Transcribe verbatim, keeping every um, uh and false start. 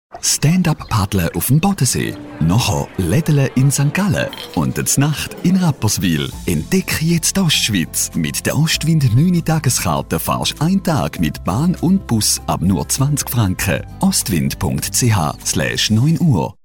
Stand-up-Paddeln auf dem Bodensee. Nachher Lädeln in Sankt Gallen. Und die Nacht in Rapperswil. Entdecke jetzt die Ostschweiz. Mit der Ostwind neun Tageskarte fahrst du einen Tag mit Bahn und Bus ab nur zwanzig Franken. ostwind punkt c h slash neun Uhr